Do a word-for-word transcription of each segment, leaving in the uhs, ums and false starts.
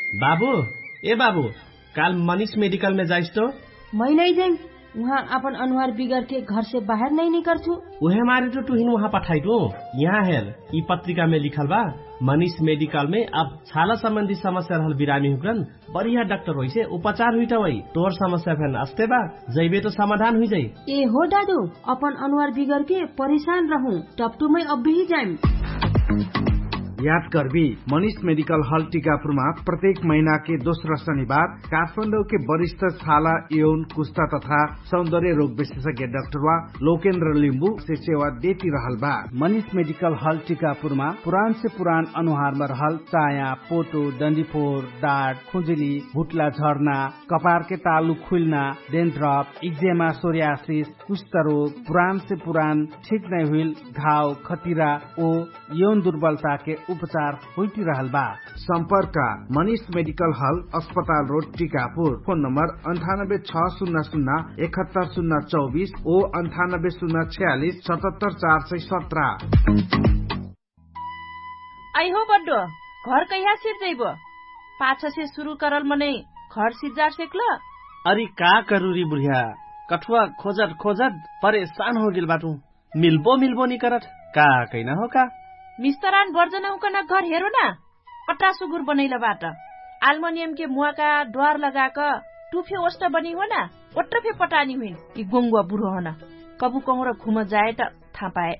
बाबू ए बाबू काल मनीष मेडिकल में जाइस तो? मैं नहीं जाऊँ, वहाँ अपन अनुहार बिगड़ के घर से बाहर नहीं निकलू। उहे मारे तो तुहिन वहाँ पठाई दो। यहाँ हेर ई पत्रिका में लिखल बा मनीष मेडिकल में अब छाला संबंधी समस्या रहल बिरामी हुकरन बढ़िया डॉक्टर होई से उपचार हुई वही तोर समस्या फेन अस्ते बा जैबे तो समाधान हुई जाई। ए हो दादू अपन अनुहार बिगड़ के परेशान रहूं टपटू में अब भी जाइम। याद करबी मनीष मेडिकल हॉल टीकापुरमा प्रत्येक महीना के दोस्रो शनिबार काठमाडौँ के वरिष्ठ छाला यौन कुष्ठा तथा सौंदर्य रोग विशेषज्ञ डाक्टर वा लोकेन्द्र लिम्बू से सेवा देती रहल बा। मनीष मेडिकल हॉल टीकापुरमा पुरान से पुरान अनुहार में रहल चाया, पोटो, डंडीफोर, दाँत, खुजली, भुटला झर्ना, कपार के तालु खुलना, डेन्ड्रफ, इक्जेमा, सोरियासिस, कुष्ठ रोग, पुरान से पुरान ठीक नहीं हुई घाव, खतिरा ओ यौन दुर्बलता के उपचार होती रहल बा। संपर्क मनीष मेडिकल हॉल अस्पताल रोड टीकापुर। फोन नंबर अंठानब्बे छ शून्य शून्य इकहत्तर शून्य चौबीस ओ अंठानब्बे शून्य छियालीस सतहत्तर चार सौ सत्रह। आई हो बड्डो घर कहिया सिर जइबो? पाछ से शुरू करल मने घर सिजार सेकल। अरे का करूरी बुढ़िया कठुआ खोजत खोजत परेशान हो गेल बाटू। मिलबो मिलबो नहीं करत का कहना हो का मिस्तरान बर्जना उकन घर हेरो न अट्रा सुगुर बनैला बाट एल्युमिनियम के मुआ का द्वार लगाक टुफे ओस्ट बनी हो न ओट्रफे पटानी हुई कि गोंगुआ बुढ़ो होना कबू कहूँ र घुम जाए त था पाए।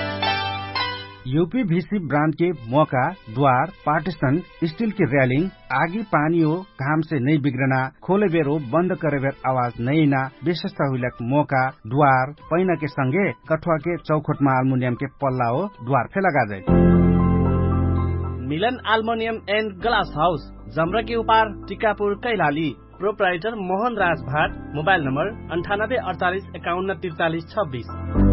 यूपीवीसी ब्रांड के मौका, द्वार, पार्टीशन, स्टील की रेलिंग, आगी पानी हो घाम से नहीं बिगड़ना, खोले बेर हो बंद करे बेर आवाज नहीं ना, विशेषता हुई मौका, द्वार, पैना के संगे कठुआ के चौखट में एल्युमिनियम के पल्ला हो द्वार पे लगा जाए। मिलन एल्युमिनियम एंड ग्लास हाउस जमरा के उपार टीकापुर कैलाली। प्रोप्राइटर मोहन राज भाट। मोबाइल नंबर अंठानब्बे अड़तालीस इक्यावन तिरतालीस छब्बीस।